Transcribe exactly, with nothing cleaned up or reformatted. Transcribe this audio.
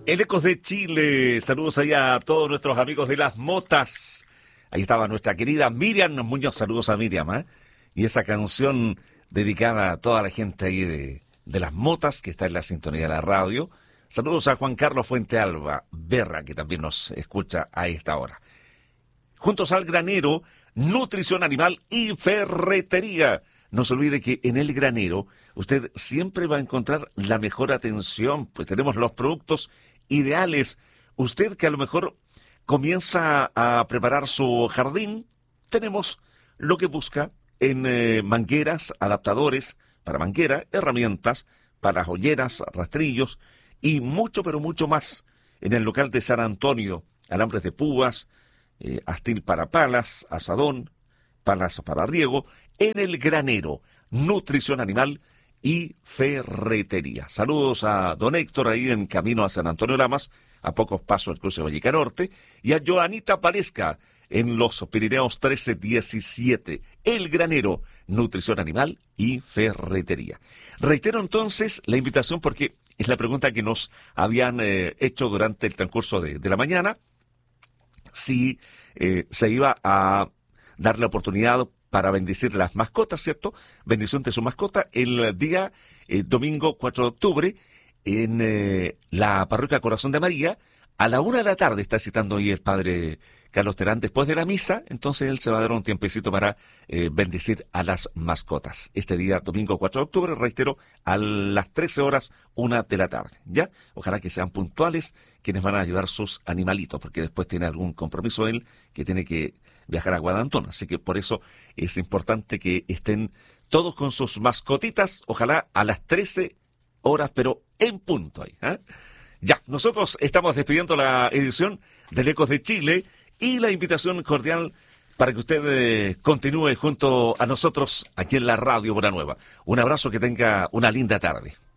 El Ecos de Chile, saludos allá a todos nuestros amigos de las motas. Ahí estaba nuestra querida Miriam Muñoz, saludos a Miriam, ¿eh? Y esa canción dedicada a toda la gente ahí de, de las motas, que está en la sintonía de la radio. Saludos a Juan Carlos Fuentealba Berra, que también nos escucha a esta hora. Juntos al granero, nutrición animal y ferretería. No se olvide que en el granero usted siempre va a encontrar la mejor atención, pues tenemos los productos ideales. Usted que a lo mejor comienza a preparar su jardín, tenemos lo que busca en eh, mangueras, adaptadores para manguera, herramientas para joyeras, rastrillos y mucho, pero mucho más. En el local de San Antonio, alambres de púas, eh, astil para palas, asadón, palas para riego, en el granero, nutrición animal y ferretería. Saludos a don Héctor ahí en camino a San Antonio Lamas, a pocos pasos del cruce Valleca Norte, y a Joanita Palesca en los Pirineos trece diecisiete. El granero, nutrición animal y ferretería. Reitero entonces la invitación porque es la pregunta que nos habían eh, hecho durante el transcurso de, de la mañana, si eh, se iba a dar la oportunidad para bendecir las mascotas, ¿cierto? Bendición de su mascota el día eh, domingo cuatro de octubre en eh, la parroquia Corazón de María. A la una de la tarde está citando hoy el padre Carlos Terán después de la misa, entonces él se va a dar un tiempecito para eh, bendecir a las mascotas. Este día, domingo cuatro de octubre, reitero, a las trece horas, una de la tarde, ¿ya? Ojalá que sean puntuales quienes van a llevar sus animalitos, porque después tiene algún compromiso él que tiene que viajar a Guadantón, así que por eso es importante que estén todos con sus mascotitas, ojalá a las trece horas, pero en punto ahí, ¿eh? Ya, nosotros estamos despidiendo la edición del Ecos de Chile y la invitación cordial para que usted eh, continúe junto a nosotros aquí en la Radio Buena Nueva. Un abrazo, que tenga una linda tarde.